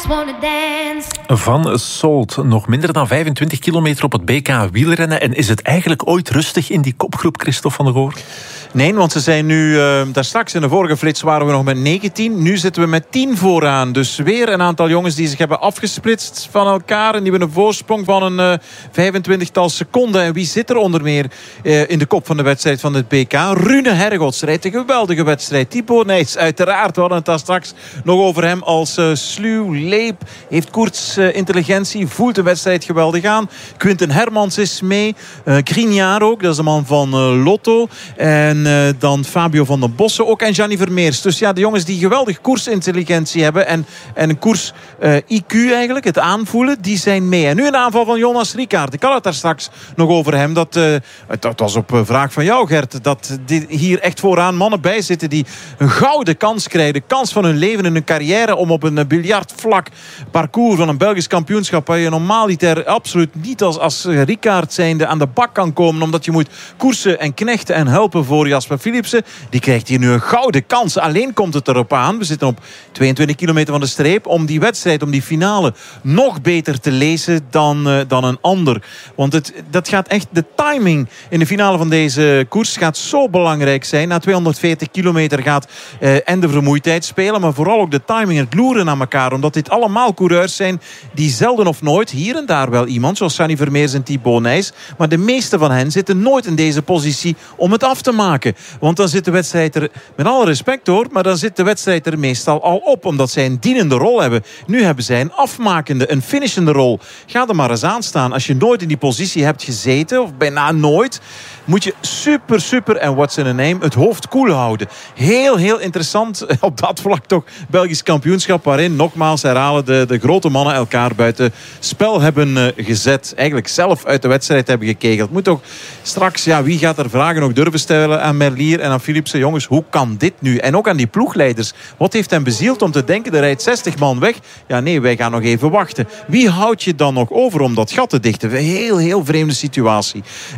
just wanna dance. Van Solt, nog minder dan 25 kilometer op het BK wielrennen. En is het eigenlijk ooit rustig in die kopgroep, Christophe van der Goor? Nee, want ze zijn nu... daar straks in de vorige flits waren we nog met 19. Nu zitten we met 10 vooraan. Dus weer een aantal jongens die zich hebben afgesplitst van elkaar. En die hebben een voorsprong van een 25-tal seconden. En wie zit er onder meer in de kop van de wedstrijd van het BK? Rune Hergots rijdt een geweldige wedstrijd. Thibaut Nys, uiteraard. We hadden het daar straks nog over hem als sluw, leep. Heeft koersintelligentie. Voelt de wedstrijd geweldig aan. Quinten Hermans is mee. Grignard ook. Dat is de man van Lotto. En dan Fabio van den Bossen ook. En Gianni Vermeers. Dus ja, de jongens die geweldig koersintelligentie hebben. En een koers IQ eigenlijk. Het aanvoelen. Die zijn mee. En nu een aanval van Jonas Rickaert. Ik had het daar straks nog over hem. Dat was op vraag van jou, Gert. Dat hier echt vooraan mannen bij zitten die een gouden kans krijgen. De kans van hun leven en hun carrière om op een biljartvlak parcours van een Belgisch kampioenschap waar je normaaliter absoluut niet als Rickaert zijnde aan de bak kan komen. Omdat je moet koersen en knechten en helpen voor Jasper Philipsen. Die krijgt hier nu een gouden kans. Alleen komt het erop aan. We zitten op 22 kilometer van de streep. Om die wedstrijd, om die finale nog beter te lezen dan een ander. Want dat gaat echt... De timing in de finale van deze koers gaat zo belangrijk zijn. Na 240 kilometer gaat en de vermoeidheid spelen. Maar vooral ook de timing, het loeren aan elkaar. Omdat dit allemaal coureurs zijn die zelden of nooit, hier en daar wel iemand, zoals Gianni Vermeers en Thibaut Nys. Maar de meeste van hen zitten nooit in deze positie om het af te maken. Want dan zit de wedstrijd er, met alle respect hoor, maar dan zit de wedstrijd er meestal al op. Omdat zij een dienende rol hebben. Nu hebben zij een afmakende, een finishende rol. Ga er maar eens aan staan. Als je nooit in die positie hebt gezeten, of bijna nooit, moet je super, en what's in a name, het hoofd koel houden. Heel interessant op dat vlak toch Belgisch kampioenschap, waarin, nogmaals herhalen, de grote mannen elkaar buiten spel hebben gezet. Eigenlijk zelf uit de wedstrijd hebben gekegeld. Moet toch straks, ja, wie gaat er vragen nog durven stellen aan Merlier en aan Philipsen? Jongens, hoe kan dit nu? En ook aan die ploegleiders. Wat heeft hen bezield om te denken, er rijdt 60 man weg. Ja, nee, wij gaan nog even wachten. Wie houdt je dan nog over om dat gat te dichten? Heel vreemde situatie.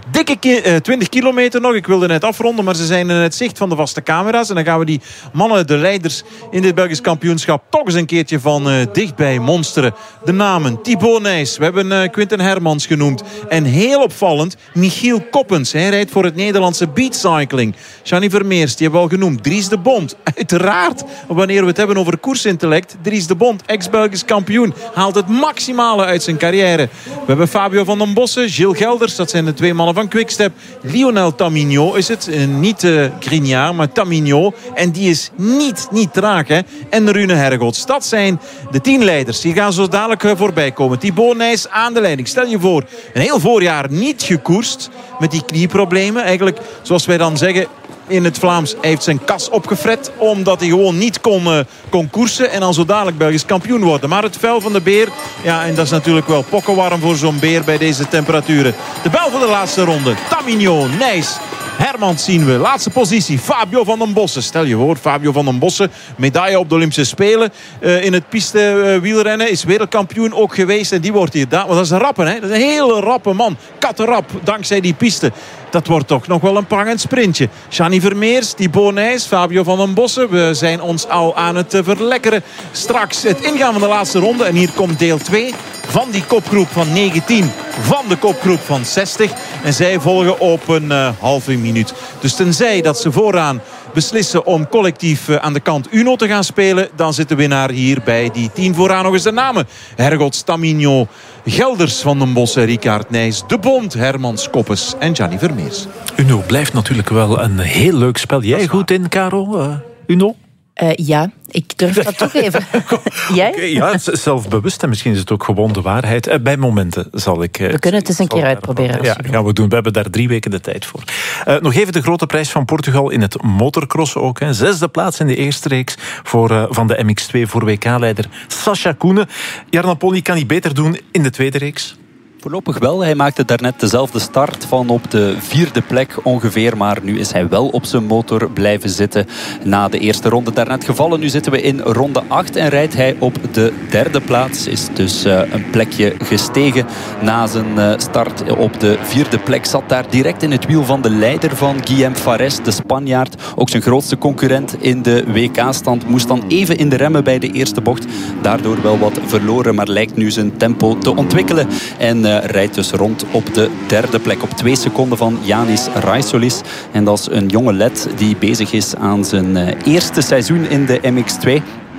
Dikke 20 kilometer nog. Ik wilde net afronden, maar ze zijn in het zicht van de vaste camera's. En dan gaan we die mannen, de leiders in dit Belgisch kampioenschap, toch eens een keertje van dichtbij monsteren. De namen: Thibaut Nys, we hebben Quinten Hermans genoemd. En heel opvallend, Michiel Koppens. Hij rijdt voor het Nederlandse beatcycling. Gianni Vermeers, die hebben we al genoemd. Dries de Bond, uiteraard. Wanneer we het hebben over koersintellect, Dries de Bond, ex-Belgisch kampioen, haalt het maximale uit zijn carrière. We hebben Fabio van den Bossen, Gilles Gelders, dat zijn de twee mannen van Quickstep. Lionel Tamigno is het, niet Grignard, maar Tamigno. En die is niet traag, hè. En Rune Hergots. Dat zijn de 10 leiders. Die gaan zo dadelijk voorbij komen. Thibaut Nys aan de leiding. Stel je voor, een heel voorjaar niet gekoerst met die knieproblemen. Eigenlijk, zoals wij dan zeggen in het Vlaams, hij heeft zijn kas opgefret omdat hij gewoon niet kon koersen en dan zo dadelijk Belgisch kampioen worden. Maar het vel van de beer, ja, en dat is natuurlijk wel pokkenwarm voor zo'n beer bij deze temperaturen. De bel voor de laatste ronde. Tamigno, Nys, Hermans zien we. Laatste positie, Fabio van den Bossen. Stel je voor, Fabio van den Bossen, medaille op de Olympische Spelen in het piste wielrennen, is wereldkampioen ook geweest. En die wordt hier daar. Want dat is een rappe, hè? Dat is een hele rappe man. Kattenrap, dankzij die piste. Dat wordt toch nog wel een prangend sprintje. Gianni Vermeers, Thibaut Nys, Fabio van den Bossen. We zijn ons al aan het verlekkeren. Straks het ingaan van de laatste ronde. En hier komt deel 2 van die kopgroep van 19. Van de kopgroep van 60. En zij volgen op een halve minuut. Dus tenzij dat ze vooraan beslissen om collectief aan de kant Uno te gaan spelen, dan zit de winnaar hier bij die 10 vooraan. Nog eens de namen: Hergots, Tamigno, Gelders, Van den Bossen, Rickaert, Nys, De Bond, Hermans, Koppes en Gianni Vermeers. Uno blijft natuurlijk wel een heel leuk spel. Jij goed in, Caro? Uno? Ja, ik durf dat toch even. Jij? Okay, ja, zelfbewust en misschien is het ook gewoon de waarheid. Bij momenten zal ik... We kunnen het eens een keer uitproberen. Ja, gaan we doen. We hebben daar 3 weken de tijd voor. Nog even de grote prijs van Portugal in het motocross ook. 6e plaats in de eerste reeks van de MX2 voor WK-leider Sascha Koenen. Jarno Pony kan niet beter doen in de tweede reeks. Voorlopig wel. Hij maakte daarnet dezelfde start van op de 4e plek ongeveer. Maar nu is hij wel op zijn motor blijven zitten na de eerste ronde. Daarnet gevallen. Nu zitten we in ronde 8 en rijdt hij op de 3e plaats. Is dus een plekje gestegen na zijn start op de 4e plek. Zat daar direct in het wiel van de leider van Guillem Farès, de Spanjaard. Ook zijn grootste concurrent in de WK-stand. Moest dan even in de remmen bij de eerste bocht. Daardoor wel wat verloren, maar lijkt nu zijn tempo te ontwikkelen. En rijdt dus rond op de 3e plek. Op 2 seconden van Yanis Raisolis. En dat is een jonge led die bezig is aan zijn eerste seizoen in de MX2.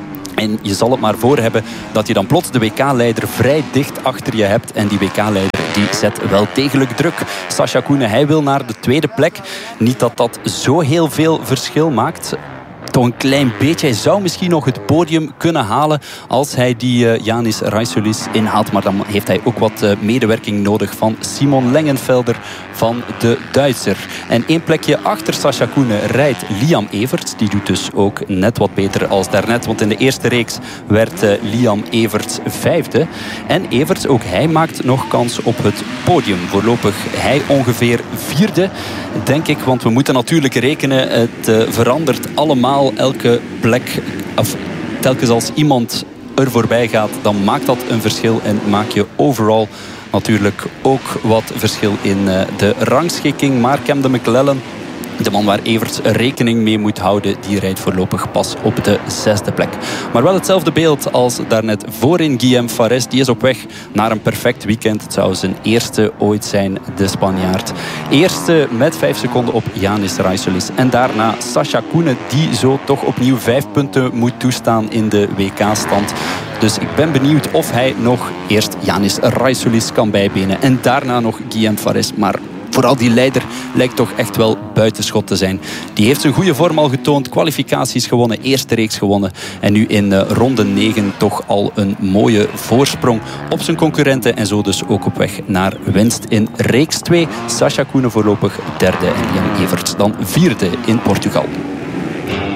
En je zal het maar voor hebben dat je dan plots de WK-leider vrij dicht achter je hebt. En die WK-leider die zet wel degelijk druk. Sascha Koenen, hij wil naar de 2e plek. Niet dat dat zo heel veel verschil maakt. Toch een klein beetje. Hij zou misschien nog het podium kunnen halen als hij die Yanis Raisolis inhaalt. Maar dan heeft hij ook wat medewerking nodig van Simon Lengenfelder van de Duitser. En 1 plekje achter Sascha Koenen rijdt Liam Everts. Die doet dus ook net wat beter als daarnet. Want in de eerste reeks werd Liam Everts 5e. En Everts, ook hij maakt nog kans op het podium. Voorlopig hij ongeveer 4e, denk ik. Want we moeten natuurlijk rekenen, het verandert allemaal elke plek. Of telkens als iemand er voorbij gaat, dan maakt dat een verschil. En maak je overal natuurlijk ook wat verschil in de rangschikking. Maar Cam de McLellan, de man waar Everts rekening mee moet houden, die rijdt voorlopig pas op de 6e plek. Maar wel hetzelfde beeld als daarnet voorin Guillem Farès. Die is op weg naar een perfect weekend. Het zou zijn eerste ooit zijn, de Spanjaard. Eerste met 5 seconden op Yanis Raisolis. En daarna Sascha Koenen, die zo toch opnieuw 5 punten moet toestaan in de WK-stand. Dus ik ben benieuwd of hij nog eerst Yanis Raisolis kan bijbenen. En daarna nog Guillem Farès. Maar vooral die leider lijkt toch echt wel buitenschot te zijn. Die heeft zijn goede vorm al getoond. Kwalificaties gewonnen, eerste reeks gewonnen. En nu in ronde 9 toch al een mooie voorsprong op zijn concurrenten. En zo dus ook op weg naar winst in reeks 2. Sascha Koenen voorlopig 3e en Liam Everts dan 4e in Portugal.